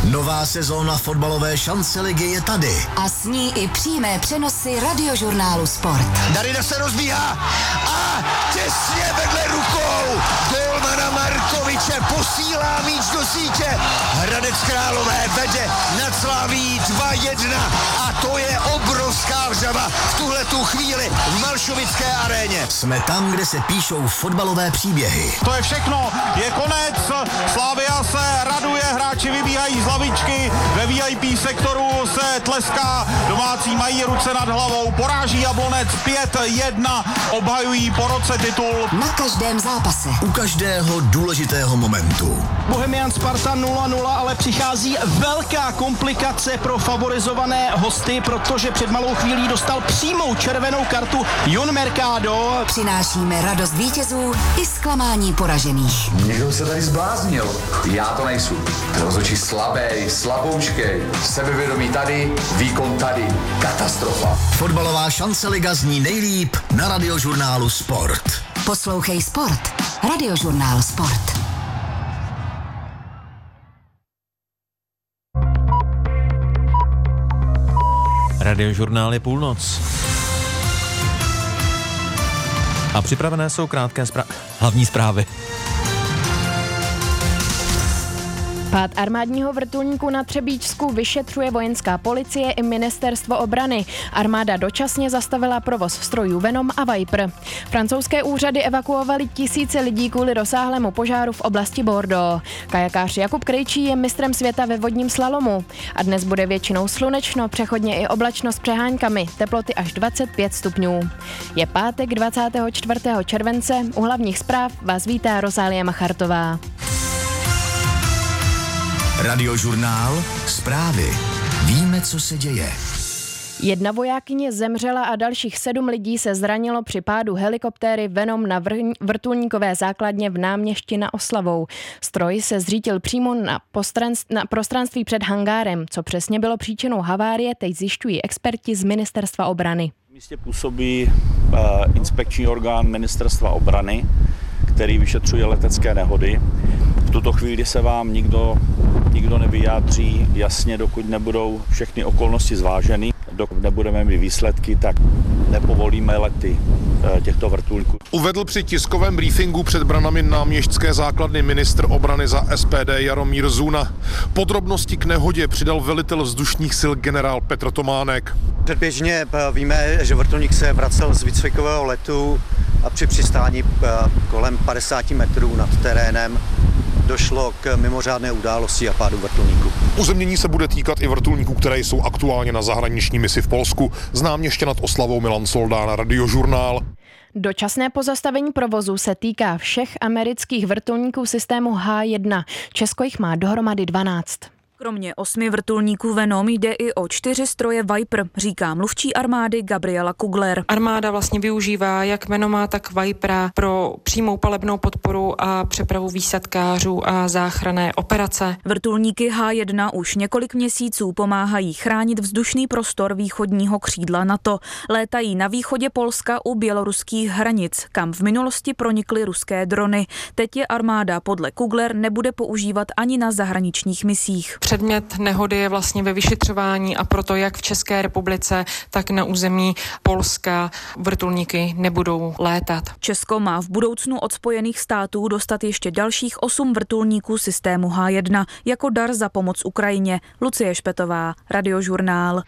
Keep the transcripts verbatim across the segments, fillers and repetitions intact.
Nová sezóna fotbalové šance ligy je tady. A s ní i přímé přenosy Radiožurnálu Sport. Darida se rozbíhá a těsně vedle rukou golmana Markoviče posílá míč do sítě. Hradec Králové vede nad Slaví dva jedna a to je obrovská vřava v tuhletu chvíli v Malšovické aréně. Jsme tam, kde se píšou fotbalové příběhy. To je všechno, je konec, Slavia se raduje, hráči vybíhají z lavičky, ve V I P sektoru se tleská, domácí mají ruce nad hlavou, poráží Jablonec pět jedna, obhajují po roce titul. Na každém zápase. U každého důležitého momentu. Bohemian Sparta nula nula, ale přichází velká komplikace pro favorizované hosty, protože před malou chvílí dostal přímou červenou kartu Jon Mercado. Přinášíme radost vítězů i zklamání poražených. Někdo se tady zbláznil. Já to nejsou. Rozhodčí slabý, slaboučkej, sebevědomí tady, výkon tady. Katastrofa. Fotbalová šance liga zní nejlíp na Radiožurnálu Sport. Poslouchej Sport. Radiožurnál Sport. Radiožurnál je půlnoc. A připravené jsou krátké zpra- hlavní zprávy. Pád armádního vrtulníku na Třebíčsku vyšetřuje vojenská policie i ministerstvo obrany. Armáda dočasně zastavila provoz strojů Venom a Viper. Francouzské úřady evakuovaly tisíce lidí kvůli rozsáhlému požáru v oblasti Bordeaux. Kajakář Jakub Krejčí je mistrem světa ve vodním slalomu. A dnes bude většinou slunečno, přechodně i oblačno s přeháňkami, teploty až dvacet pět stupňů. Je pátek dvacátého čtvrtého července, u hlavních zpráv vás vítá Rozálie Machartová. Radiožurnál Zprávy. Víme, co se děje. Jedna vojákyně zemřela a dalších sedm lidí se zranilo při pádu helikoptéry Venom na vr- vrtulníkové základně v Náměšti na Oslavou. Stroj se zřítil přímo na, postranst- na prostranství před hangárem. Co přesně bylo příčinou havárie, teď zjišťují experti z ministerstva obrany. V místě působí uh, inspekční orgán ministerstva obrany, který vyšetřuje letecké nehody. V tuto chvíli se vám nikdo, nikdo nevyjádří jasně, dokud nebudou všechny okolnosti zváženy. Dokud nebudeme mít výsledky, tak nepovolíme lety těchto vrtulníků. Uvedl při tiskovém briefingu před branami náměstské základny ministr obrany za S P D Jaromír Zuna. Podrobnosti k nehodě přidal velitel vzdušních sil generál Petr Tománek. Předběžně víme, že vrtulník se vracel z výcvikového letu a při přistání kolem padesát metrů nad terénem došlo k mimořádné události a pádu vrtulníku. Uzemnění se bude týkat i vrtulníků, které jsou aktuálně na zahraniční misi v Polsku. Znám ještě nad Oslavou Milan Soldán, Radiožurnál. Dočasné pozastavení provozu se týká všech amerických vrtulníků systému H jedna. Česko jich má dohromady dvanáct. Kromě osmi vrtulníků Venom jde i o čtyři stroje Viper, říká mluvčí armády Gabriela Kugler. Armáda vlastně využívá jak Venoma, tak Vipera pro přímou palebnou podporu a přepravu výsadkářů a záchranné operace. Vrtulníky H jedna už několik měsíců pomáhají chránit vzdušný prostor východního křídla NATO. Létají na východě Polska u běloruských hranic, kam v minulosti pronikly ruské drony. Teď je armáda podle Kugler nebude používat ani na zahraničních misích. Předmět nehody je vlastně ve vyšetřování a proto jak v České republice, tak na území Polska vrtulníky nebudou létat. Česko má v budoucnu od Spojených států dostat ještě dalších osm vrtulníků systému H jedna jako dar za pomoc Ukrajině. Lucie Špetová, Radiožurnál.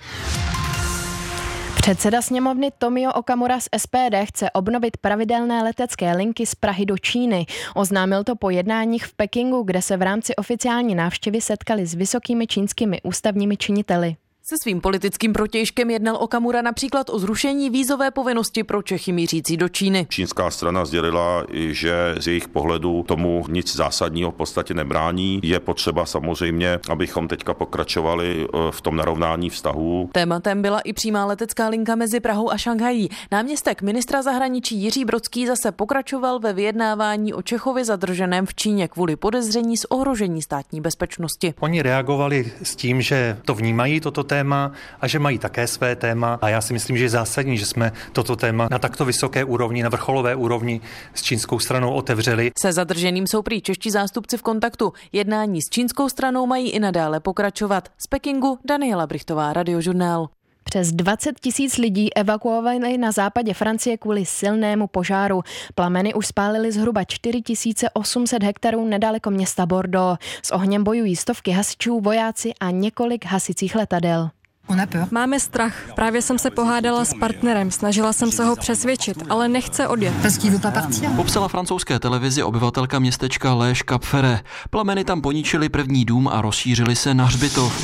Předseda sněmovny Tomio Okamura z S P D chce obnovit pravidelné letecké linky z Prahy do Číny. Oznámil to po jednáních v Pekingu, kde se v rámci oficiální návštěvy setkali s vysokými čínskými ústavními činiteli. Se svým politickým protějškem jednal Okamura například o zrušení vízové povinnosti pro Čechy mířící do Číny. Čínská strana sdělila, že z jejich pohledu tomu nic zásadního v podstatě nebrání. Je potřeba samozřejmě, abychom teďka pokračovali v tom narovnání vztahů. Tématem byla i přímá letecká linka mezi Prahou a Šanghají. Náměstek ministra zahraničí Jiří Brodský zase pokračoval ve vyjednávání o Čechovi zadrženém v Číně kvůli podezření z ohrožení státní bezpečnosti. Oni reagovali s tím, že to vnímají toto téma téma a že mají také své téma. A já si myslím, že je zásadní, že jsme toto téma na takto vysoké úrovni, na vrcholové úrovni s čínskou stranou otevřeli. Se zadrženým jsou prý čeští zástupci v kontaktu. Jednání s čínskou stranou mají i nadále pokračovat. Z Pekingu Daniela Brichtová, Radiožurnál. Přes dvacet tisíc lidí evakuovali na západě Francie kvůli silnému požáru. Plameny už spálily zhruba čtyři tisíce osm set hektarů nedaleko města Bordeaux. S ohněm bojují stovky hasičů, vojáci a několik hasicích letadel. Máme strach. Právě jsem se pohádala s partnerem, snažila jsem se ho přesvědčit, ale nechce odjet. Popsala francouzské televizi obyvatelka městečka Léž Cap-Ferret. Plameny tam poničily první dům a rozšířily se na hřbitov.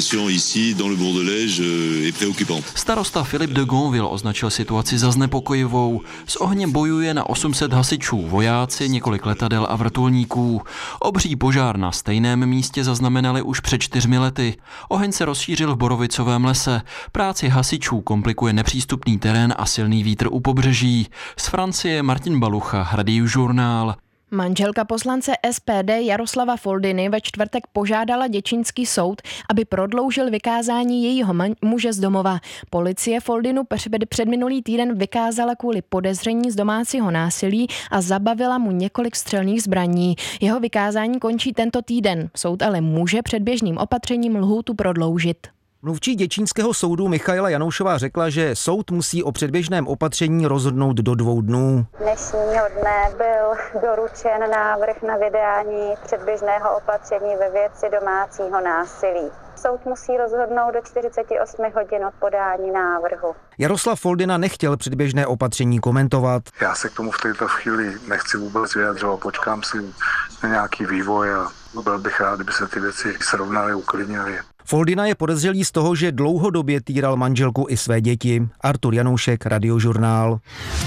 Starosta Philippe de Gonville označil situaci za znepokojivou. S ohněm bojuje na osm set hasičů, vojáci, několik letadel a vrtulníků. Obří požár na stejném místě zaznamenali už před čtyřmi lety. Oheň se rozšířil v Borovicovém lese. Práci hasičů komplikuje nepřístupný terén a silný vítr u pobřeží. Z Francie Martin Balucha, Radiožurnál. Manželka poslance S P D Jaroslava Foldiny ve čtvrtek požádala děčínský soud, aby prodloužil vykázání jejího muže z domova. Policie Foldinu před minulý týden vykázala kvůli podezření z domácího násilí a zabavila mu několik střelných zbraní. Jeho vykázání končí tento týden. Soud ale může předběžným opatřením lhůtu prodloužit. Mluvčí děčínského soudu Michaela Janoušová řekla, že soud musí o předběžném opatření rozhodnout do dvou dnů. Dnešního dne byl doručen návrh na vydání předběžného opatření ve věci domácího násilí. Soud musí rozhodnout do čtyřiceti osmi hodin od podání návrhu. Jaroslav Foldina nechtěl předběžné opatření komentovat. Já se k tomu v této chvíli nechci vůbec vyjadřovat, počkám si na nějaký vývoj a byl bych rád, kdyby se ty věci srovnaly, uklidnily. Foldina je podezřelý z toho, že dlouhodobě týral manželku i své děti. Artur Janoušek, Radiožurnál.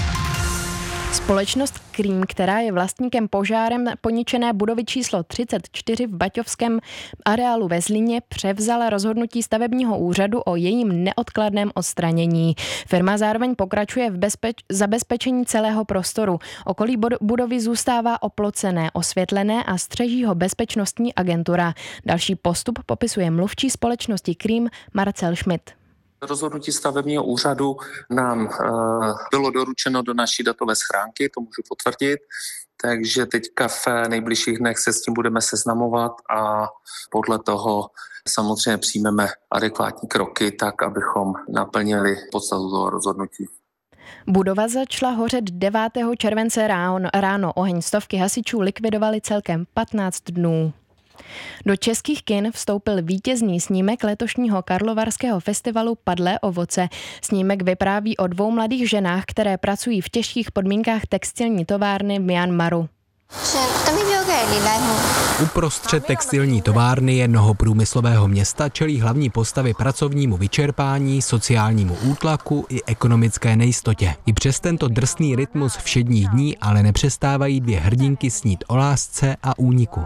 Společnost Cream, která je vlastníkem požárem poničené budovy číslo třicet čtyři v Baťovském areálu ve Zlíně, převzala rozhodnutí stavebního úřadu o jejím neodkladném odstranění. Firma zároveň pokračuje v bezpeč- zabezpečení celého prostoru. Okolí budovy zůstává oplocené, osvětlené a střeží ho bezpečnostní agentura. Další postup popisuje mluvčí společnosti Cream Marcel Schmidt. Rozhodnutí stavebního úřadu nám uh, bylo doručeno do naší datové schránky, to můžu potvrdit, takže teďka v nejbližších dnech se s tím budeme seznamovat a podle toho samozřejmě přijmeme adekvátní kroky, tak abychom naplnili podstatu toho rozhodnutí. Budova začala hořet devátého července ráno, ráno. Oheň stovky hasičů likvidovali celkem patnáct dnů. Do českých kin vstoupil vítězný snímek letošního karlovarského festivalu Padlé ovoce. Snímek vypráví o dvou mladých ženách, které pracují v těžkých podmínkách textilní továrny v Myanmaru. Uprostřed textilní továrny jednoho průmyslového města čelí hlavní postavy pracovnímu vyčerpání, sociálnímu útlaku i ekonomické nejistotě. I přes tento drsný rytmus všedních dní ale nepřestávají dvě hrdinky snít o lásce a úniku.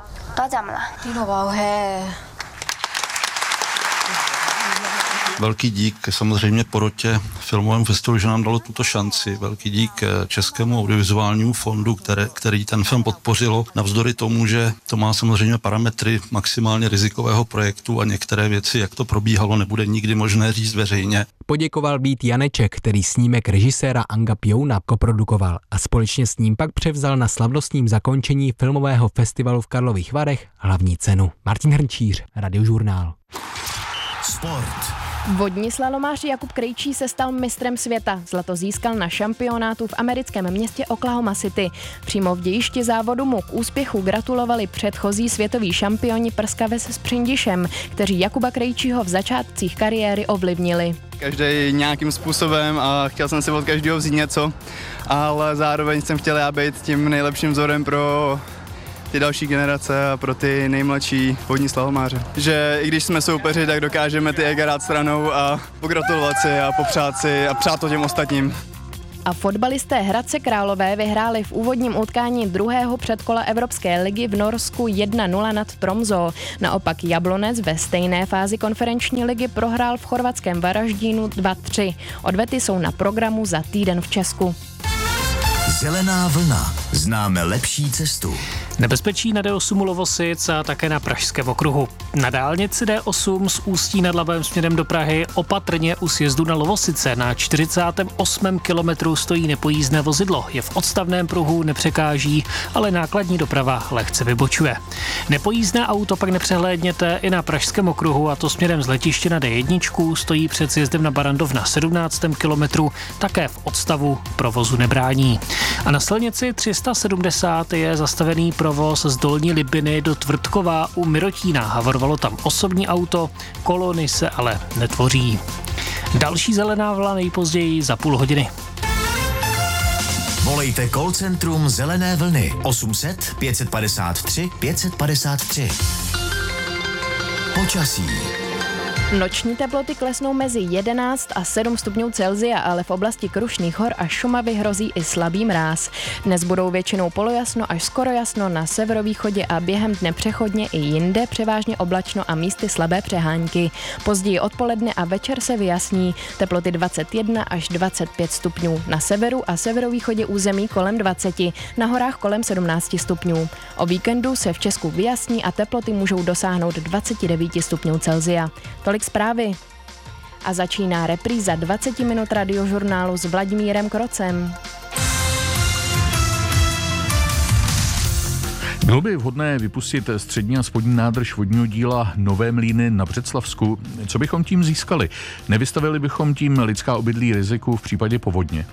Velký dík samozřejmě porotě filmovému festivalu, že nám dalo tuto šanci. Velký dík Českému audiovizuálnímu fondu, které, který ten film podpořilo. Navzdory tomu, že to má samozřejmě parametry maximálně rizikového projektu a některé věci, jak to probíhalo, nebude nikdy možné říct veřejně. Poděkoval Vít Janeček, který snímek režiséra Anga Pjouna koprodukoval a společně s ním pak převzal na slavnostním zakončení filmového festivalu v Karlových Varech hlavní cenu. Martin Hrnčíř, Radiožurnál. Sport. Vodní slalomář Jakub Krejčí se stal mistrem světa. Zlato získal na šampionátu v americkém městě Oklahoma City. Přímo v dějišti závodu mu k úspěchu gratulovali předchozí světoví šampioni Prskavec s Přindišem, kteří Jakuba Krejčího v začátcích kariéry ovlivnili. Každý nějakým způsobem a chtěl jsem si od každého vzít něco, ale zároveň jsem chtěl já být tím nejlepším vzorem pro ty další generace a pro ty nejmladší vodní slalomáře. Že i když jsme soupeři, tak dokážeme ty ega dát stranou a pogratulovat si a popřát si a přát to těm ostatním. A fotbalisté Hradce Králové vyhráli v úvodním utkání druhého předkola Evropské ligy v Norsku jedna nula nad Tromsø. Naopak Jablonec ve stejné fázi konferenční ligy prohrál v chorvatském Varaždínu dva tři. Odvety jsou na programu za týden v Česku. Zelená vlna. Známe lepší cestu. Nebezpečí na D osm u Lovosic a také na Pražském okruhu. Na dálnici D osm z Ústí nad Labem směrem do Prahy opatrně u sjezdu na Lovosice. Na čtyřicátém osmém kilometru stojí nepojízdné vozidlo. Je v odstavném pruhu, nepřekáží, ale nákladní doprava lehce vybočuje. Nepojízdné auto pak nepřehlédněte i na Pražském okruhu, a to směrem z letiště na D jedna, stojí před sjezdem na Barandov na sedmnáctém kilometru, také v odstavu, provozu nebrání. A na silnici tři sta sedmdesát je zastavený provoz z Dolní Libiny do Tvrdkova u Mirotína. Havarovalo tam osobní auto, kolony se ale netvoří. Další zelená vlna nejpozději za půl hodiny. Volejte call centrum Zelené vlny osm set pět padesát tři pět padesát tři. Počasí. Noční teploty klesnou mezi jedenáct a sedm stupňů Celsia, ale v oblasti Krušných hor a Šumavy hrozí i slabý mráz. Dnes budou většinou polojasno až skoro jasno na severovýchodě a během dne přechodně i jinde převážně oblačno a místy slabé přehánky. Později odpoledne a večer se vyjasní, teploty dvacet jedna až dvacet pět stupňů. Na severu a severovýchodě území kolem dvacet, na horách kolem sedmnáct stupňů. O víkendu se v Česku vyjasní a teploty můžou dosáhnout dvacet devět stupňů Celsia. Tolik zprávy. A začíná repríza dvacet minut radiožurnálu s Vladimírem Krocem. Bylo by vhodné vypustit střední a spodní nádrž vodního díla Nové Mlýny na Břeclavsku. Co bychom tím získali? Nevystavili bychom tím lidská obydlí riziku v případě povodně?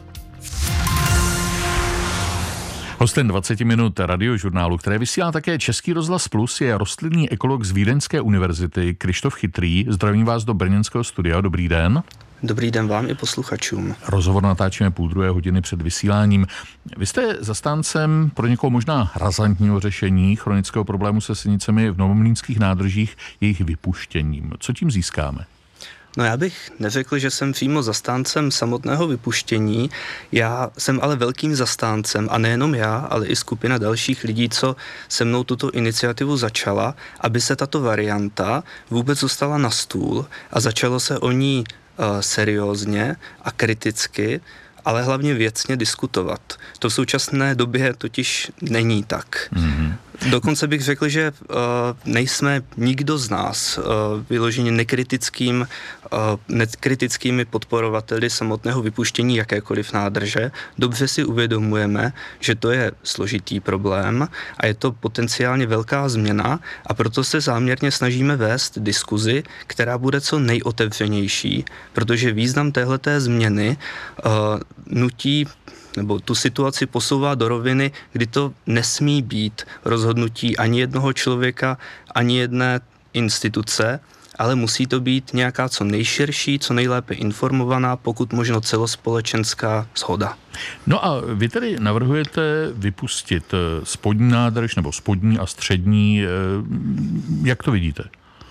Hostem dvacet minut radiožurnálu, které vysílá také Český rozhlas Plus, je rostlinný ekolog z Vídeňské univerzity Krištof Chytrý. Zdravím vás do brněnského studia. Dobrý den. Dobrý den vám i posluchačům. Rozhovor natáčíme půl druhé hodiny před vysíláním. Vy jste zastáncem pro někoho možná razantního řešení chronického problému se sinicemi v novomlýnských nádržích, jejich vypuštěním. Co tím získáme? No já bych neřekl, že jsem přímo zastáncem samotného vypuštění, já jsem ale velkým zastáncem, a nejenom já, ale i skupina dalších lidí, co se mnou tuto iniciativu začala, aby se tato varianta vůbec dostala na stůl a začalo se o ní uh, seriózně a kriticky, ale hlavně věcně diskutovat. To v současné době totiž není tak. Mm-hmm. Dokonce bych řekl, že uh, nejsme nikdo z nás uh, vyloženě nekritickým, uh, nekritickými podporovateli samotného vypuštění jakékoliv nádrže. Dobře si uvědomujeme, že to je složitý problém a je to potenciálně velká změna, a proto se záměrně snažíme vést diskuzi, která bude co nejotevřenější, protože význam téhleté změny uh, nutí nebo tu situaci posouvá do roviny, kdy to nesmí být rozhodnutí ani jednoho člověka, ani jedné instituce, ale musí to být nějaká co nejširší, co nejlépe informovaná, pokud možno celospolečenská shoda. No a vy tedy navrhujete vypustit spodní nádrž nebo spodní a střední. Jak to vidíte?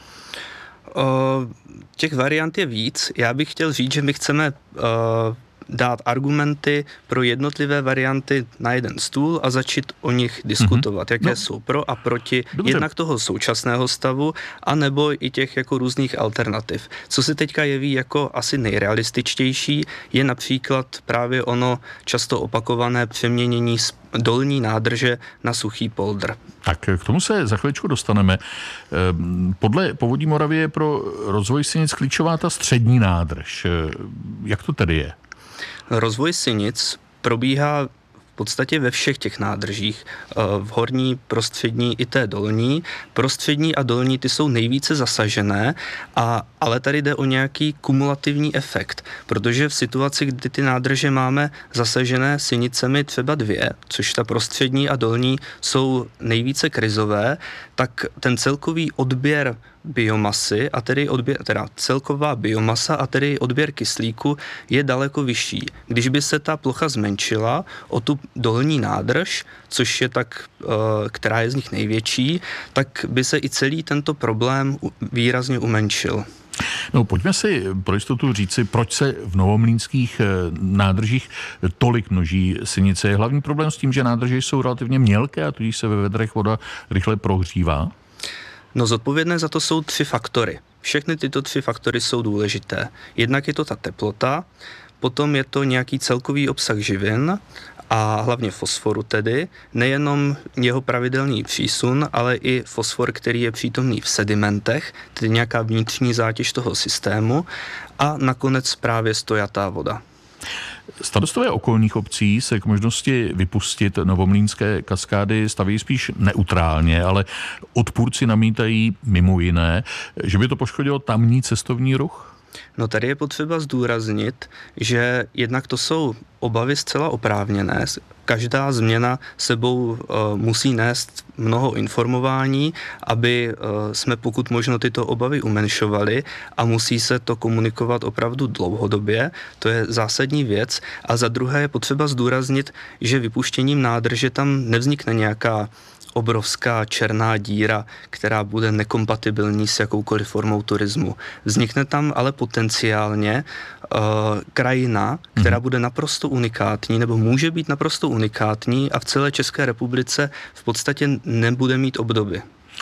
Uh, těch variant je víc. Já bych chtěl říct, že my chceme uh, dát argumenty pro jednotlivé varianty na jeden stůl a začít o nich diskutovat, mm-hmm. jaké no. jsou pro a proti Dobře. jednak toho současného stavu, anebo i těch jako různých alternativ. Co se teďka jeví jako asi nejrealističtější, je například právě ono často opakované přeměnění dolní nádrže na suchý poldr. Tak k tomu se za chvíličku dostaneme. Podle Povodí Moravy je pro rozvoj sinic klíčová ta střední nádrž. Jak to tedy je? Rozvoj sinic probíhá v podstatě ve všech těch nádržích, v horní, prostřední i té dolní. Prostřední a dolní ty jsou nejvíce zasažené, a, ale tady jde o nějaký kumulativní efekt, protože v situaci, kdy ty nádrže máme zasažené sinicemi třeba dvě, což ta prostřední a dolní jsou nejvíce krizové, tak ten celkový odběr biomasy, a tedy odběr, teda celková biomasa a tedy odběr kyslíku je daleko vyšší. Když by se ta plocha zmenšila o tu dolní nádrž, což je tak, která je z nich největší, tak by se i celý tento problém výrazně umenšil. No, pojďme si pro jistotu říci, proč se v novomlýnských nádržích tolik množí sinice. Je hlavní problém s tím, že nádrže jsou relativně mělké a tudíž se ve vedrech voda rychle prohřívá? No, zodpovědné za to jsou tři faktory. Všechny tyto tři faktory jsou důležité. Jednak je to ta teplota, potom je to nějaký celkový obsah živin a hlavně fosforu tedy, nejenom jeho pravidelný přísun, ale i fosfor, který je přítomný v sedimentech, tedy nějaká vnitřní zátěž toho systému a nakonec právě stojatá voda. Starostové okolních obcí se k možnosti vypustit novomlýnské kaskády staví spíš neutrálně, ale odpůrci namítají mimo jiné, že by to poškodilo tamní cestovní ruch? No tady je potřeba zdůraznit, že jednak to jsou obavy zcela oprávněné. Každá změna sebou uh, musí nést mnoho informování, aby uh, jsme pokud možno tyto obavy umenšovali a musí se to komunikovat opravdu dlouhodobě. To je zásadní věc. A za druhé je potřeba zdůraznit, že vypuštěním nádrže tam nevznikne nějaká obrovská černá díra, která bude nekompatibilní s jakoukoliv formou turismu. Vznikne tam ale potenciálně uh, krajina, která bude naprosto unikátní, nebo může být naprosto unikátní a v celé České republice v podstatě nebude mít obdoby.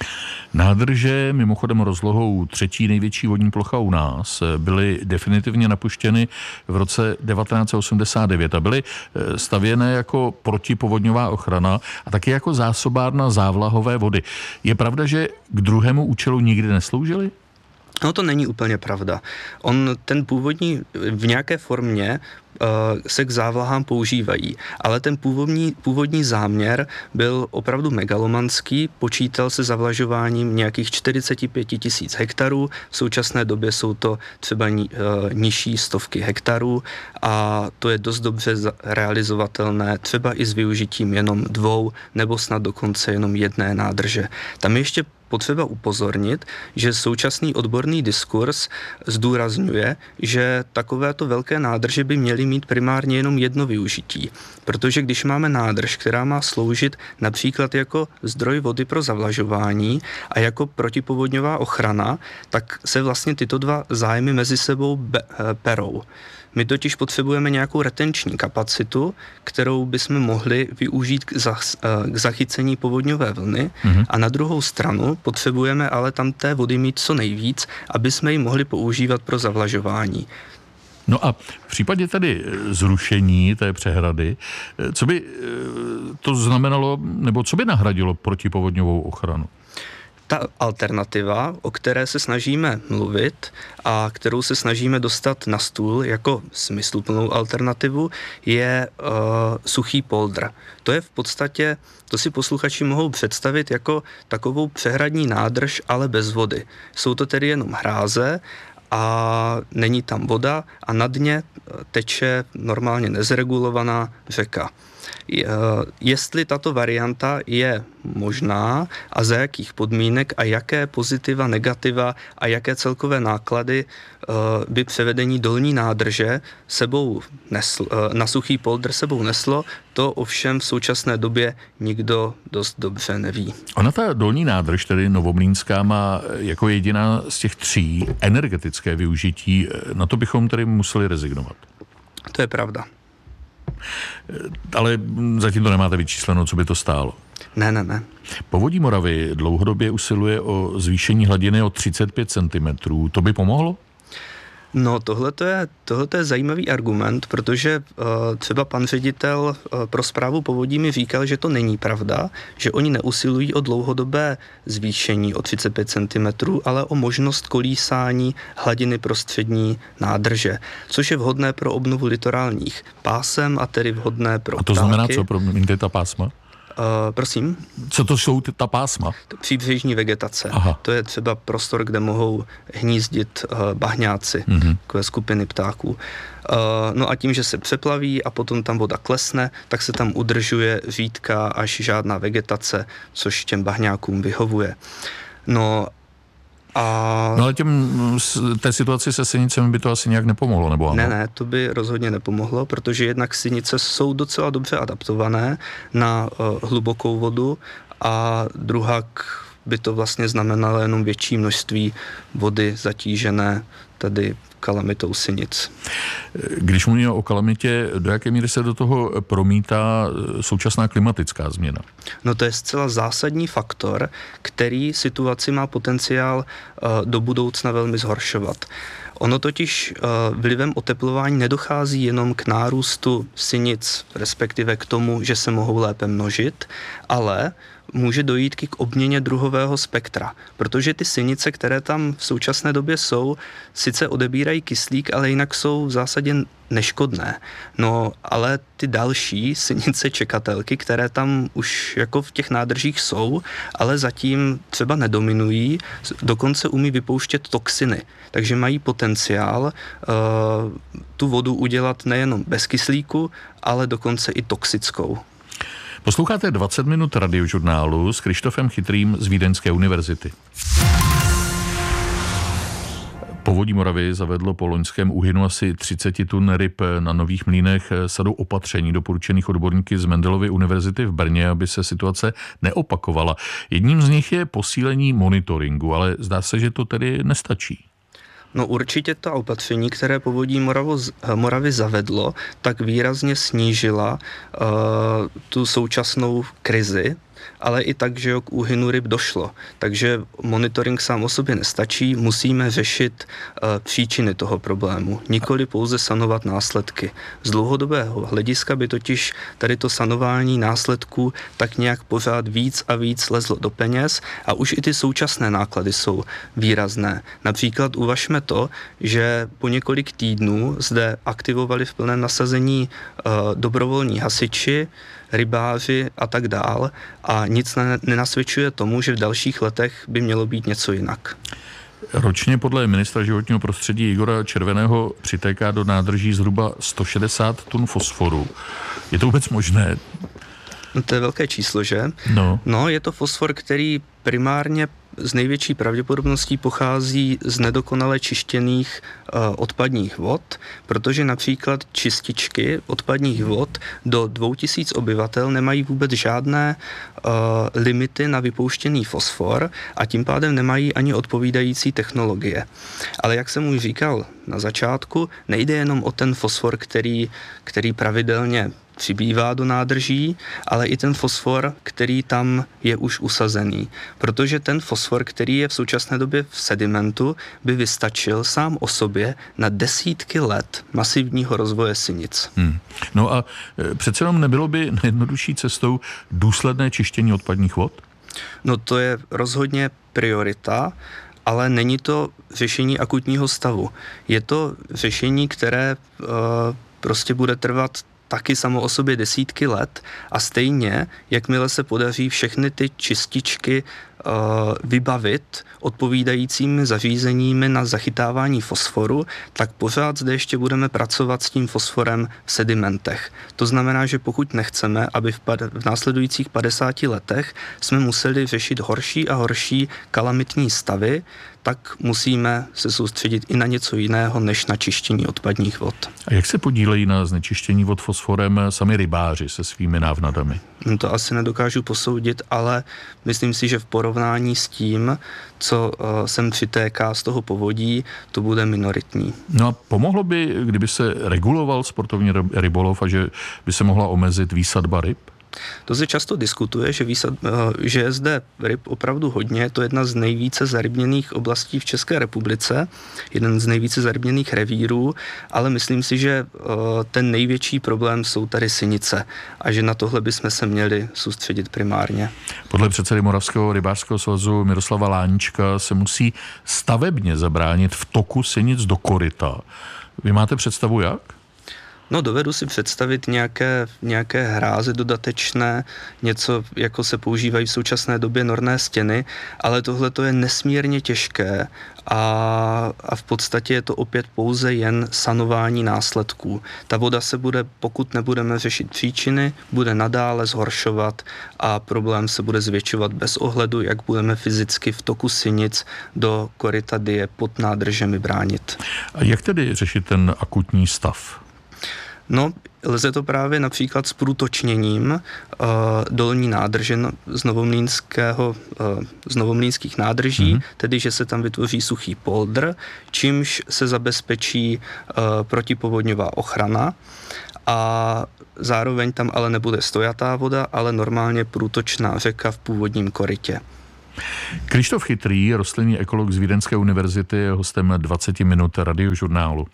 Nádrže, mimochodem rozlohou třetí největší vodní plocha u nás, byly definitivně napuštěny v roce devatenáct set osmdesát devět a byly stavěné jako protipovodňová ochrana a taky jako zásobárna závlahové vody. Je pravda, že k druhému účelu nikdy nesloužily? No to není úplně pravda. On ten původní v nějaké formě se k závlahám používají. Ale ten původní, původní záměr byl opravdu megalomanský, počítal se zavlažováním nějakých čtyřicet pět tisíc hektarů, v současné době jsou to třeba ni, nižší stovky hektarů a to je dost dobře realizovatelné, třeba i s využitím jenom dvou nebo snad dokonce jenom jedné nádrže. Tam ještě potřeba upozornit, že současný odborný diskurs zdůrazňuje, že takovéto velké nádrže by měly mít primárně jenom jedno využití. Protože když máme nádrž, která má sloužit například jako zdroj vody pro zavlažování a jako protipovodňová ochrana, tak se vlastně tyto dva zájmy mezi sebou be- perou. My totiž potřebujeme nějakou retenční kapacitu, kterou bychom mohli využít k, zas, k zachycení povodňové vlny mm-hmm. a na druhou stranu potřebujeme ale tam té vody mít co nejvíc, aby jsme ji mohli používat pro zavlažování. No a v případě tedy zrušení té přehrady, co by to znamenalo, nebo co by nahradilo protipovodňovou ochranu? Ta alternativa, o které se snažíme mluvit a kterou se snažíme dostat na stůl jako smysluplnou alternativu, je uh, suchý poldr. To je v podstatě, to si posluchači mohou představit jako takovou přehradní nádrž, ale bez vody. Jsou to tedy jenom hráze a není tam voda a na dně teče normálně nezregulovaná řeka. Jestli tato varianta je možná a za jakých podmínek a jaké pozitiva, negativa a jaké celkové náklady by převedení dolní nádrže sebou nesl, na suchý poldr sebou neslo, to ovšem v současné době nikdo dost dobře neví. Ona ta dolní nádrž, tedy Novomlýnská, má jako jediná z těch tří energetické využití. Na to bychom tedy museli rezignovat. To je pravda. Ale zatím to nemáte vyčísleno, co by to stálo. Ne, ne, ne. Povodí Moravy dlouhodobě usiluje o zvýšení hladiny o třicet pět centimetrů. To by pomohlo? No, tohle je, tohleto je zajímavý argument, protože uh, třeba pan ředitel uh, pro správu povodí mi říkal, že to není pravda, že oni neusilují o dlouhodobé zvýšení o třicet pět centimetrů, ale o možnost kolísání hladiny prostřední nádrže, což je vhodné pro obnovu litorálních pásem a tedy vhodné pro A to ptáky. znamená co, promiňte, ta pásma? Uh, prosím? Co to jsou ty, ta pásma? Příbřežní vegetace. Aha. To je třeba prostor, kde mohou hnízdit uh, bahňáci, mm-hmm. takové skupiny ptáků. Uh, no a tím, že se přeplaví a potom tam voda klesne, tak se tam udržuje řídká až žádná vegetace, což těm bahňákům vyhovuje. No a... No ale těm, té situaci se sinicemi by to asi nějak nepomohlo, nebo ano? Ne, ne, to by rozhodně nepomohlo, protože jednak sinice jsou docela dobře adaptované na uh, hlubokou vodu a druhak by to vlastně znamenalo jenom větší množství vody zatížené tady kalamitou sinic. Když mluvíme o kalamitě, do jaké míry se do toho promítá současná klimatická změna? No to je zcela zásadní faktor, který situaci má potenciál uh, do budoucna velmi zhoršovat. Ono totiž vlivem oteplování nedochází jenom k nárůstu sinic, respektive k tomu, že se mohou lépe množit, ale může dojít k obměně druhového spektra, protože ty sinice, které tam v současné době jsou, sice odebírají kyslík, ale jinak jsou v zásadě neškodné. No, ale ty další sinice čekatelky, které tam už jako v těch nádržích jsou, ale zatím třeba nedominují, dokonce umí vypouštět toxiny, takže mají potenciál uh, tu vodu udělat nejenom bez kyslíku, ale dokonce i toxickou. Posloucháte dvacet minut radiožurnálu s Krištofem Chytrým z Vídeňské univerzity. Povodí Moravy zavedlo po loňském úhynu asi třicet tun ryb na Nových Mlýnech sadou opatření doporučených odborníky z Mendelovy univerzity v Brně, aby se situace neopakovala. Jedním z nich je posílení monitoringu, ale zdá se, že to tedy nestačí. No určitě ta opatření, které Povodí Moravo, Moravy zavedlo, tak výrazně snížila uh, tu současnou krizi, ale i tak, že k úhynu ryb došlo. Takže monitoring sám o sobě nestačí, musíme řešit uh, příčiny toho problému, nikoli pouze sanovat následky. Z dlouhodobého hlediska by totiž tady to sanování následků tak nějak pořád víc a víc lezlo do peněz a už i ty současné náklady jsou výrazné. Například uvažme to, že po několik týdnů zde aktivovali v plném nasazení uh, dobrovolní hasiči, rybáři a tak dál a nic nenasvědčuje tomu, že v dalších letech by mělo být něco jinak. Ročně podle ministra životního prostředí Igora Červeného přitéká do nádrží zhruba sto šedesát tun fosforu. Je to vůbec možné? No, to je velké číslo, že? No. No, je to fosfor, který primárně z největší pravděpodobností pochází z nedokonale čištěných uh, odpadních vod, protože například čističky odpadních vod do dvou tisíc obyvatel nemají vůbec žádné uh, limity na vypouštěný fosfor a tím pádem nemají ani odpovídající technologie. Ale jak jsem už říkal na začátku, nejde jenom o ten fosfor, který, který pravidelně přibývá do nádrží, ale i ten fosfor, který tam je už usazený. Protože ten fosfor, který je v současné době v sedimentu, by vystačil sám o sobě na desítky let masivního rozvoje sinic. Hmm. No a přece jenom nebylo by nejjednodušší cestou důsledné čištění odpadních vod? No to je rozhodně priorita, ale není to řešení akutního stavu. Je to řešení, které uh, prostě bude trvat taky samo o sobě desítky let a stejně, jakmile se podaří všechny ty čističky uh, vybavit odpovídajícími zařízeními na zachytávání fosforu, tak pořád zde ještě budeme pracovat s tím fosforem v sedimentech. To znamená, že pokud nechceme, aby v, pad- v následujících padesáti letech jsme museli řešit horší a horší kalamitní stavy, tak musíme se soustředit i na něco jiného, než na čištění odpadních vod. A jak se podílejí na znečištění vod fosforem sami rybáři se svými návnadami? To asi nedokážu posoudit, ale myslím si, že v porovnání s tím, co uh, sem přitéká z toho povodí, to bude minoritní. No a pomohlo by, kdyby se reguloval sportovní rybolov a že by se mohla omezit výsadba ryb? To se často diskutuje, že, výsad, že je zde ryb opravdu hodně, je to jedna z nejvíce zarybněných oblastí v České republice, jeden z nejvíce zarybněných revírů, ale myslím si, že ten největší problém jsou tady sinice a že na tohle bychom se měli soustředit primárně. Podle předsedy Moravského rybářského svazu Miroslava Láníčka se musí stavebně zabránit v toku sinic do koryta. Vy máte představu jak? No, dovedu si představit nějaké, nějaké hráze dodatečné, něco, jako se používají v současné době norné stěny, ale tohle to je nesmírně těžké a, a v podstatě je to opět pouze jen sanování následků. Ta voda se bude, pokud nebudeme řešit příčiny, bude nadále zhoršovat a problém se bude zvětšovat bez ohledu, jak budeme fyzicky v toku sinic do koryta Dyje pod nádržemi bránit. A jak tedy řešit ten akutní stav? No, lze to právě například s průtočněním uh, dolní nádrže z novomlýnského, uh, z novomlýnských nádrží, mm-hmm. tedy že se tam vytvoří suchý poldr, čímž se zabezpečí uh, protipovodňová ochrana a zároveň tam ale nebude stojatá voda, ale normálně průtočná řeka v původním korytě. Krištof Chytrý, rostlinný ekolog z Vídeňské univerzity, je hostem dvacet minut radiožurnálu.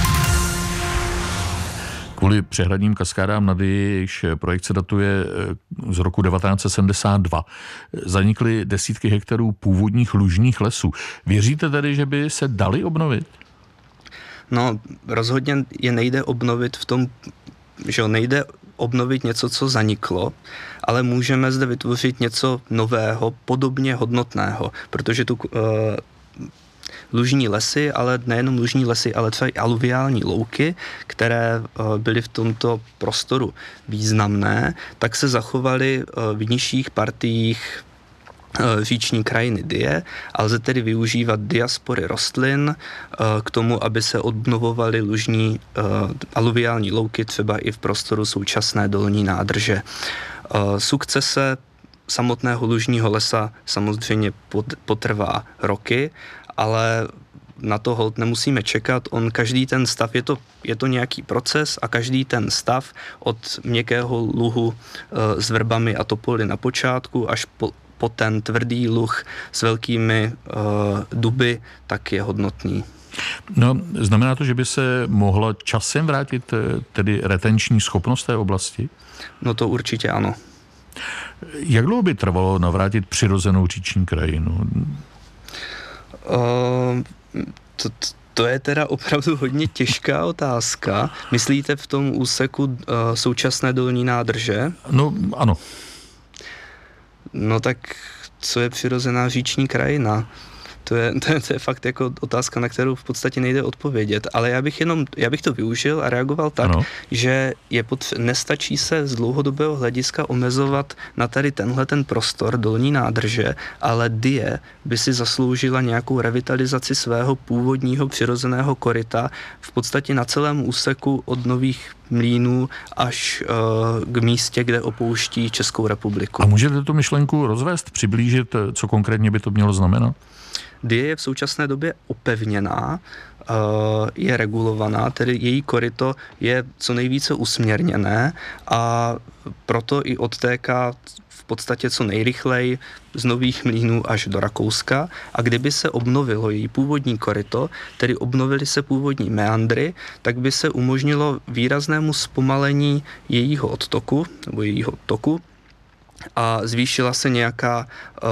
Kvůli přehradním kaskádám Nady, jejichž projekt se datuje z roku devatenáct set sedmdesát dva, zanikly desítky hektarů původních lužních lesů. Věříte tedy, že by se dali obnovit? No, rozhodně je nejde obnovit v tom, že nejde obnovit něco, co zaniklo, ale můžeme zde vytvořit něco nového, podobně hodnotného, protože tu uh, lužní lesy, ale nejenom lužní lesy, ale třeba i aluviální louky, které uh, byly v tomto prostoru významné, tak se zachovaly uh, v nižších partiích říční krajiny Dyje a lze tedy využívat diaspory rostlin k tomu, aby se obnovovaly lužní aluviální louky třeba i v prostoru současné dolní nádrže. Sukcese samotného lužního lesa samozřejmě potrvá roky, ale na to holt nemusíme čekat. On každý ten stav, je to, je to nějaký proces a každý ten stav od měkkého luhu s vrbami a topoly na počátku až po po ten tvrdý luh s velkými uh, duby, tak je hodnotný. No, znamená to, že by se mohla časem vrátit tedy retenční schopnost té oblasti? No to určitě ano. Jak dlouho by trvalo navrátit přirozenou říční krajinu? Uh, to, to je teda opravdu hodně těžká otázka. Myslíte v tom úseku uh, současné dolní nádrže? No, ano. No tak co je přirozená říční krajina? To je, to, je, to je fakt jako otázka, na kterou v podstatě nejde odpovědět, ale já bych jenom, já bych to využil a reagoval tak, ano. že je potř- nestačí se z dlouhodobého hlediska omezovat na tady tenhle ten prostor dolní nádrže, ale Dyje by si zasloužila nějakou revitalizaci svého původního přirozeného koryta v podstatě na celém úseku od Nových Mlýnů až uh, k místě, kde opouští Českou republiku. A můžete tu myšlenku rozvést, přiblížit, co konkrétně by to mělo znamenat? Dyje je v současné době opevněná, je regulovaná, tedy její koryto je co nejvíce usměrněné a proto i odtéká v podstatě co nejrychleji z Nových Mlýnů až do Rakouska a kdyby se obnovilo její původní koryto, tedy obnovily se původní meandry, tak by se umožnilo výraznému zpomalení jejího odtoku nebo jejího toku a zvýšila se nějaká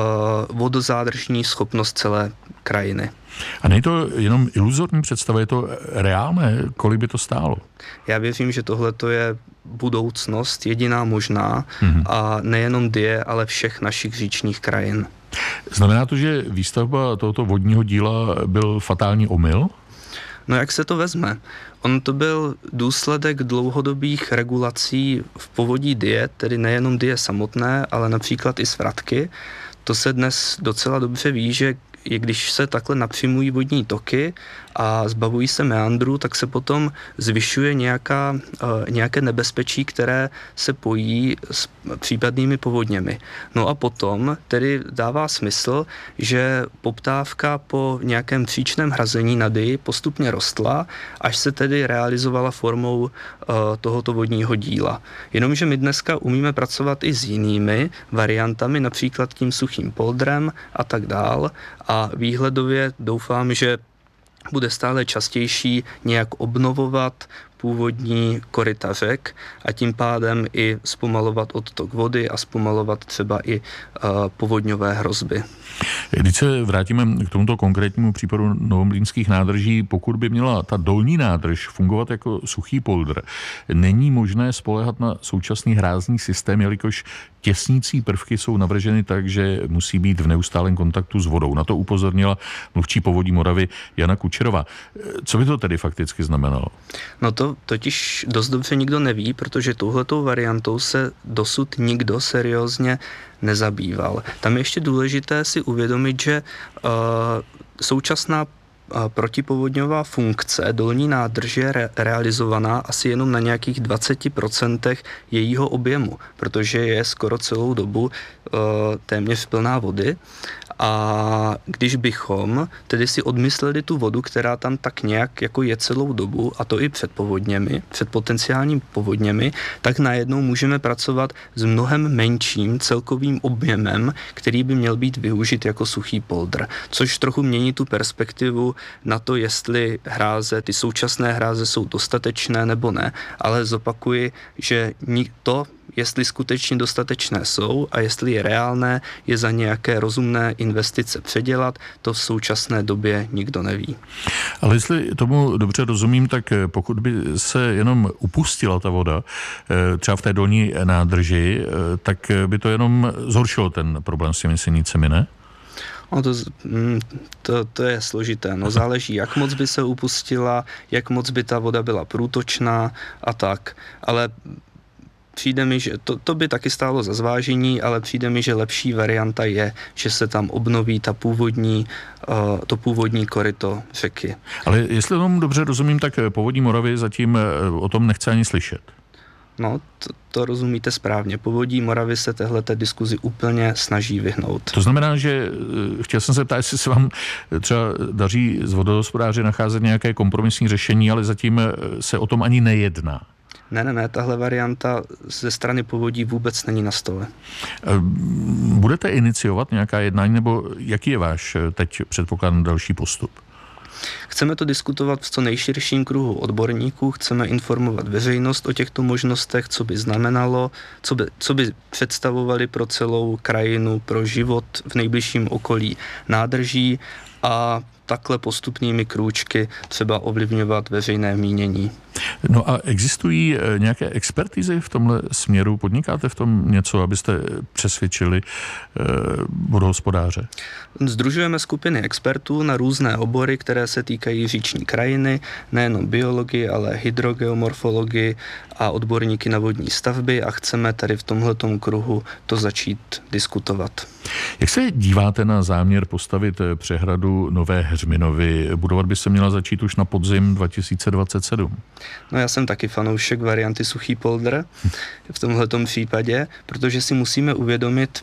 uh, vodozádržní schopnost celé krajiny. A není to jenom iluzorní představa, je to reálné? Kolik by to stálo? Já věřím, že tohle je budoucnost, jediná možná mm-hmm. a nejenom Dyje, ale všech našich říčních krajin. Znamená to, že výstavba tohoto vodního díla byl fatální omyl? No jak se to vezme? On to byl důsledek dlouhodobých regulací v povodí Dyje, tedy nejenom Dyje samotné, ale například i svratky. To se dnes docela dobře ví, že je, když se takhle napřimují vodní toky a zbavují se meandrů, tak se potom zvyšuje nějaká, uh, nějaké nebezpečí, které se pojí s případnými povodněmi. No a potom tedy dává smysl, že poptávka po nějakém příčném hrazení na Dyji postupně rostla, až se tedy realizovala formou uh, tohoto vodního díla. Jenomže my dneska umíme pracovat i s jinými variantami, například tím suchým poldrem a tak dál. A výhledově doufám, že bude stále častější nějak obnovovat původní koryta řek a tím pádem i zpomalovat odtok vody a zpomalovat třeba i uh, povodňové hrozby. Když se vrátíme k tomuto konkrétnímu případu novomlýnských nádrží, pokud by měla ta dolní nádrž fungovat jako suchý poldr, není možné spoléhat na současný hrázný systém, jelikož těsnící prvky jsou navrženy tak, že musí být v neustálém kontaktu s vodou. Na to upozornila mluvčí Povodí Moravy Jana Kučerová. Co by to tedy fakticky znamenalo? No to totiž dost dobře nikdo neví, protože touhletou variantou se dosud nikdo seriózně nezabýval. Tam je ještě důležité si uvědomit, že uh, současná protipovodňová funkce dolní nádrže je re- realizovaná asi jenom na nějakých dvacet procent jejího objemu, protože je skoro celou dobu uh, téměř plná vody A když bychom tedy si odmysleli tu vodu, která tam tak nějak jako je celou dobu, a to i před povodněmi, před potenciálními povodněmi, tak najednou můžeme pracovat s mnohem menším celkovým objemem, který by měl být využit jako suchý poldr, což trochu mění tu perspektivu na to, jestli hráze, ty současné hráze jsou dostatečné nebo ne, ale zopakuji, že to, jestli skutečně dostatečné jsou a jestli je reálné je za nějaké rozumné investice předělat, to v současné době nikdo neví. Ale jestli tomu dobře rozumím, tak pokud by se jenom upustila ta voda, třeba v té dolní nádrži, tak by to jenom zhoršilo ten problém s těmi sinicemi, ne? No to, to, to je složité. No záleží, jak moc by se upustila, jak moc by ta voda byla průtočná a tak. Ale přijde mi, že to, to by taky stálo za zvážení, ale přijde mi, že lepší varianta je, že se tam obnoví ta původní, uh, to původní koryto řeky. Ale jestli tomu dobře rozumím, tak Povodí Moravy zatím o tom nechce ani slyšet. No, to, to rozumíte správně. Povodí Moravy se téhleté diskuzi úplně snaží vyhnout. To znamená, že chtěl jsem se ptát, jestli se vám třeba daří z vodohospodáři nacházet nějaké kompromisní řešení, ale zatím se o tom ani nejedná. Ne, ne, ne, tahle varianta ze strany povodí vůbec není na stole. Budete iniciovat nějaká jednání, nebo jaký je váš teď předpokládán další postup? Chceme to diskutovat v co nejširším kruhu odborníků, chceme informovat veřejnost o těchto možnostech, co by znamenalo, co by, co by představovali pro celou krajinu, pro život v nejbližším okolí nádrží a takhle postupnými krůčky třeba ovlivňovat veřejné mínění. No a existují nějaké expertizy v tomhle směru? Podnikáte v tom něco, abyste přesvědčili eh, vodohospodáře? Sdružujeme skupiny expertů na různé obory, které se týkají říční krajiny, nejenom biologii, ale hydrogeomorfologii a odborníky na vodní stavby a chceme tady v tomhletom kruhu to začít diskutovat. Jak se díváte na záměr postavit přehradu Nové Heřminovy? Budovat by se měla začít už na podzim dva tisíce dvacet sedm. No já jsem taky fanoušek varianty suchý poldr v tomhletom případě, protože si musíme uvědomit,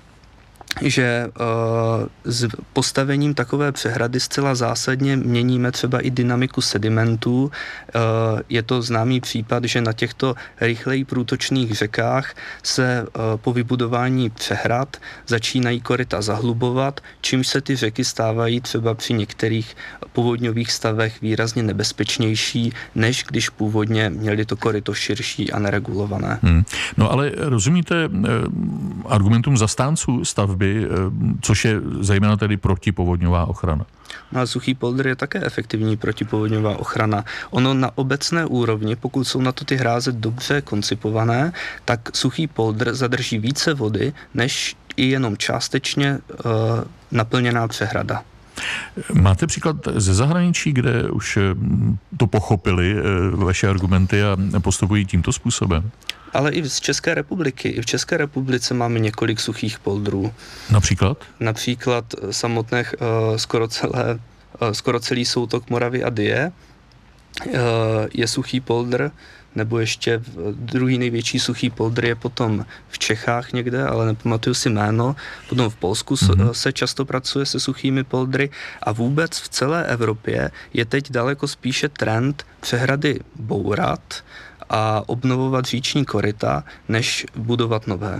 že uh, s postavením takové přehrady zcela zásadně měníme třeba i dynamiku sedimentů. Uh, je to známý případ, že na těchto rychleji průtočných řekách se uh, po vybudování přehrad začínají koryta zahlubovat, čímž se ty řeky stávají třeba při některých povodňových stavech výrazně nebezpečnější, než když původně měli to koryto širší a neregulované. Hmm. No ale rozumíte eh, argumentům zastánců stavby, což je zejména tedy protipovodňová ochrana? No a suchý poldr je také efektivní protipovodňová ochrana. Ono na obecné úrovni, pokud jsou na to ty hráze dobře koncipované, tak suchý poldr zadrží více vody, než i jenom částečně uh, naplněná přehrada. Máte příklad ze zahraničí, kde už to pochopili vaše argumenty a postupují tímto způsobem? Ale i z České republiky. I v České republice máme několik suchých poldrů. Například? Například samotné uh, skoro, celé, uh, skoro celý soutok Moravy a Dyje uh, je suchý poldr, nebo ještě druhý největší suchý poldr je potom v Čechách někde, ale nepamatuju si jméno. Potom v Polsku mm-hmm. se často pracuje se suchými poldry a vůbec v celé Evropě je teď daleko spíše trend přehrady bourat a obnovovat říční koryta, než budovat nové.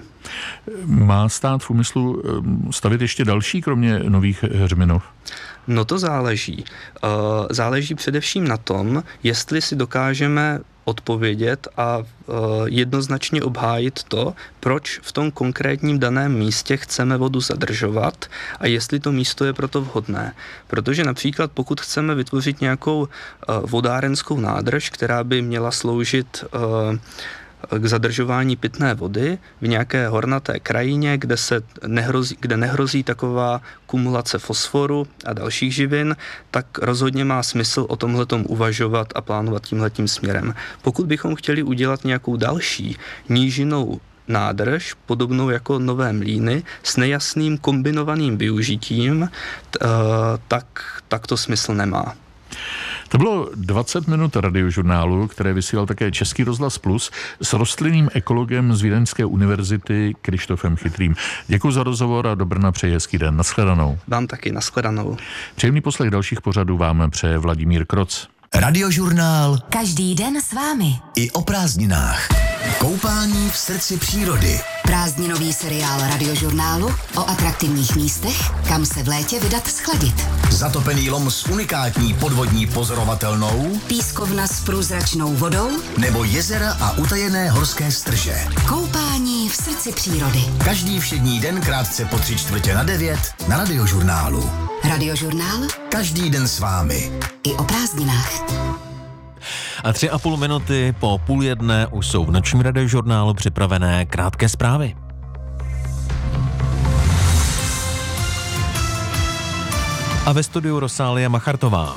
Má stát v úmyslu stavět ještě další, kromě Nových Heřminov? No to záleží. Záleží především na tom, jestli si dokážeme odpovědět a uh, jednoznačně obhájit to, proč v tom konkrétním daném místě chceme vodu zadržovat a jestli to místo je proto vhodné. Protože například pokud chceme vytvořit nějakou uh, vodárenskou nádrž, která by měla sloužit uh, k zadržování pitné vody v nějaké hornaté krajině, kde, se nehrozí, kde nehrozí taková kumulace fosforu a dalších živin, tak rozhodně má smysl o tomhletom uvažovat a plánovat tímhletím směrem. Pokud bychom chtěli udělat nějakou další nížinou nádrž, podobnou jako Nové Mlýny, s nejasným kombinovaným využitím, t, tak, tak to smysl nemá. To bylo dvacet minut radiožurnálu, které vysílal také Český rozhlas Plus s rostlinným ekologem z Vídeňské univerzity Krištofem Chytrým. Děkuji za rozhovor a do Brna přeji hezký den. Naschledanou. Vám taky, naschledanou. Příjemný poslech dalších pořadů vám přeje Vladimír Kroc. Radiožurnál. Každý den s vámi. I o prázdninách. Koupání v srdci přírody. Prázdninový seriál Radiožurnálu o atraktivních místech, kam se v létě vydat schladit. Zatopený lom s unikátní podvodní pozorovatelnou. Pískovna s průzračnou vodou. Nebo jezera a utajené horské strže. Koupání v srdci přírody. Každý všední den krátce po tři čtvrtě na devět na Radiožurnálu. Radiožurnál. Každý den s vámi. I o prázdninách. A tři a půl minuty po půl jedné už jsou v nočním radiožurnálu připravené krátké zprávy. A ve studiu Rosália Machartová.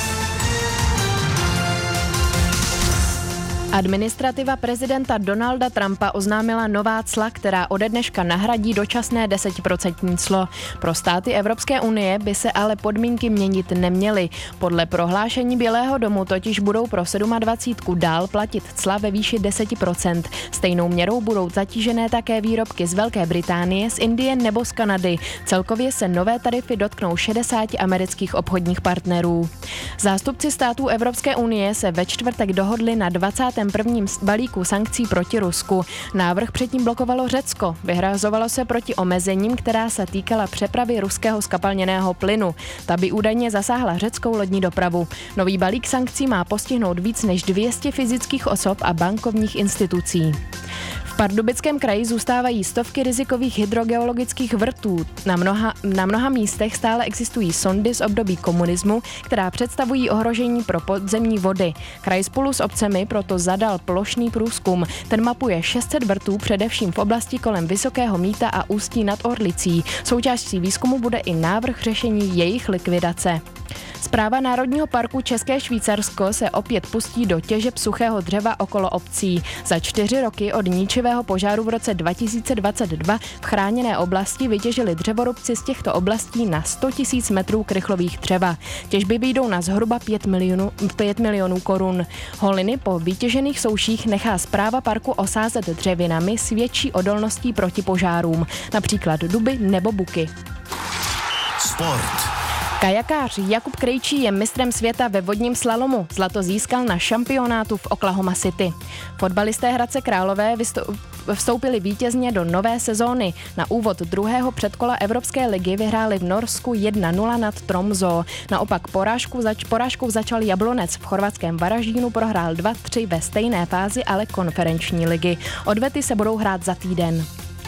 Administrativa prezidenta Donalda Trumpa oznámila nová cla, která ode dneška nahradí dočasné desetiprocentní clo. Pro státy Evropské unie by se ale podmínky měnit neměly. Podle prohlášení Bílého domu totiž budou pro dvacítku sedm dál platit cla ve výši deset procent. Stejnou měrou budou zatížené také výrobky z Velké Británie, z Indie nebo z Kanady. Celkově se nové tarify dotknou šedesáti amerických obchodních partnerů. Zástupci států Evropské unie se ve čtvrtek dohodli na dvacátém prvním balíku sankcí proti Rusku. Návrh předtím blokovalo Řecko. Vyhrazovalo se proti omezením, která se týkala přepravy ruského skapalněného plynu. Ta by údajně zasáhla řeckou lodní dopravu. Nový balík sankcí má postihnout víc než dvě stě fyzických osob a bankovních institucí. V Pardubickém kraji zůstávají stovky rizikových hydrogeologických vrtů. Na mnoha, na mnoha místech stále existují sondy z období komunismu, která představují ohrožení pro podzemní vody. Kraj spolu s obcemi proto zadal plošný průzkum. Ten mapuje šest set vrtů především v oblasti kolem Vysokého Mýta a Ústí nad Orlicí. Součástí výzkumu bude i návrh řešení jejich likvidace. Správa Národního parku České Švýcarsko se opět pustí do těžeb suchého dřeva okolo obcí. Za čtyři roky od ničivého požáru v roce dva tisíce dvacet dva v chráněné oblasti vytěžili dřevorubci z těchto oblastí na sto tisíc metrů krychlových dřeva. Těžby vyjdou na zhruba pět milionů, pět milionů korun. Holiny po vytěžených souších nechá správa parku osázet dřevinami s větší odolností proti požárům, například duby nebo buky. Sport. Kajakář Jakub Krejčí je mistrem světa ve vodním slalomu. Zlato získal na šampionátu v Oklahoma City. Fotbalisté Hradce Králové vstoupili vítězně do nové sezóny. Na úvod druhého předkola Evropské ligy vyhráli v Norsku jedna nula nad Tromsø. Naopak porážku zač, porážkou začal Jablonec. V chorvatském Varaždínu prohrál dva tři ve stejné fázi, ale konferenční ligy. Odvety se budou hrát za týden.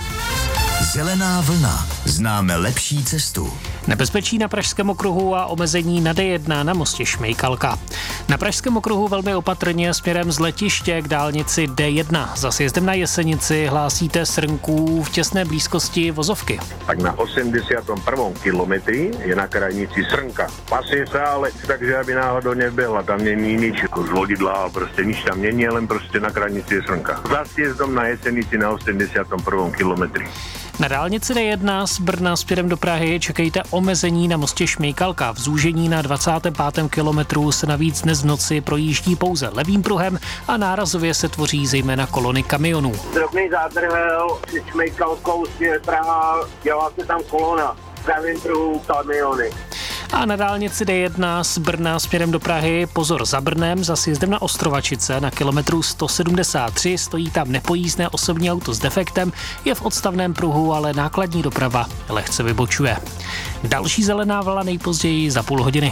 Zelená vlna. Známe lepší cestu. Nebezpečí na Pražském okruhu a omezení na D jedna na mostě Šmejkalka. Na Pražském okruhu velmi opatrně směrem z letiště k dálnici D jedna. Za sjezdem na Jesenici hlásíte Srnků v těsné blízkosti vozovky. Tak na osmdesiatom prvom kilometri je na krajnici Srnka. Pasuje se ale takže, aby náhodou nebyla. Tam není nič z vodidla, prostě nič tam není, len prostě na krajnici je Srnka. Za sjezdom na Jesenici na osmdesiatom prvom kilometri. Na dálnici D jedna z Brna směrem do Prahy čekejte omezení na mostě Šmejkalka. V zúžení na dvacátém pátém kilometru se navíc dnes v noci projíždí pouze levým pruhem a nárazově se tvoří zejména kolony kamionů. Drobný zádrhel před Šmejkalkou směr Praha, dělá se tam kolona. V pravém pruhu kamiony. A na dálnici D jedna z Brna směrem do Prahy pozor za Brnem, za sjezdem na Ostrovačice na kilometru sto sedmdesát tři stojí tam nepojízdné osobní auto s defektem, je v odstavném pruhu, ale nákladní doprava lehce vybočuje. Další zelená vlna nejpozději za půl hodiny.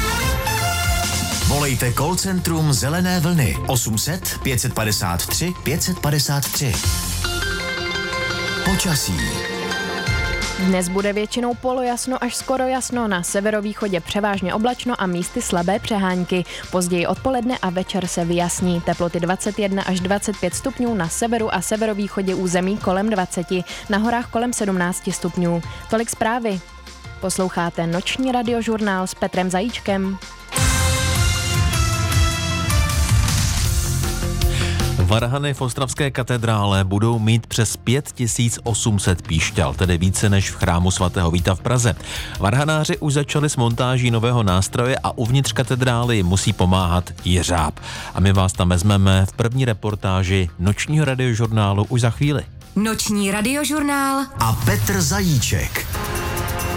Volejte call centrum Zelené vlny osm set pět padesát tři pět padesát tři. Počasí. Dnes bude většinou polojasno až skoro jasno, na severovýchodě převážně oblačno a místy slabé přehánky. Později odpoledne a večer se vyjasní. Teploty dvacet jedna až dvacet pět stupňů na severu a severovýchodě území kolem dvacet, na horách kolem sedmnáct stupňů. Tolik zprávy. Posloucháte noční radiožurnál s Petrem Zajíčkem. Varhany v ostravské katedrále budou mít přes pět tisíc osm set píšťal, tedy více než v chrámu svatého Víta v Praze. Varhanáři už začali s montáží nového nástroje a uvnitř katedrály musí pomáhat jeřáb. A my vás tam vezmeme v první reportáži Nočního radiožurnálu už za chvíli. Noční radiožurnál a Petr Zajíček.